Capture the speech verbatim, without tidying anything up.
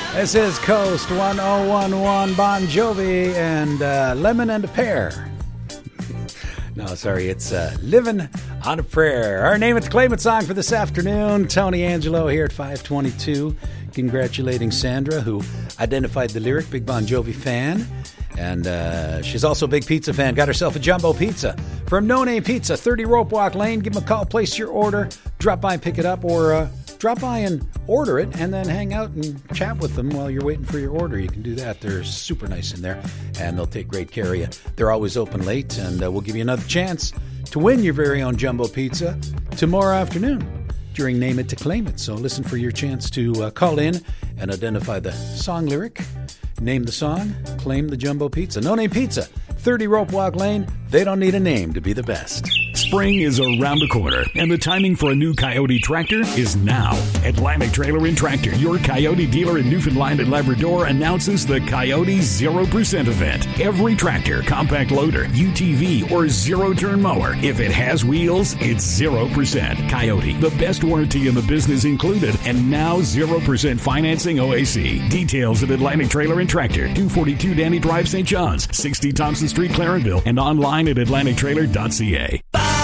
This is Coast one oh one one, Bon Jovi and uh, Lemon and a Pear. No, sorry, it's uh, Living on a Prayer. Our Name It to Claim It song for this afternoon. Tony Angelo here at five twenty-two, congratulating Sandra, who identified the lyric, big Bon Jovi fan. And uh, she's also a big pizza fan. Got herself a jumbo pizza from No Name Pizza, thirty Rope Walk Lane. Give them a call, place your order, drop by and pick it up, or uh, drop by and order it and then hang out and chat with them while you're waiting for your order. You can do that. They're super nice in there, and they'll take great care of you. They're always open late, and uh, we'll give you another chance to win your very own jumbo pizza tomorrow afternoon during Name It to Claim It. So listen for your chance to uh, call in and identify the song lyric, name the song, claim the jumbo pizza. No Name Pizza, thirty Rope Walk Lane. They don't need a name to be the best. Spring is around the corner, and the timing for a new Coyote tractor is now. Atlantic Trailer and Tractor, your Coyote dealer in Newfoundland and Labrador, announces the Coyote zero percent event. Every tractor, compact loader, U T V, or zero-turn mower, if it has wheels, it's zero percent. Coyote, the best warranty in the business included, and now zero percent financing O A C. Details at Atlantic Trailer and Tractor, two forty-two Danny Drive, Saint John's, sixty Thompson Street, Clarenville, and online at atlantic trailer dot c a.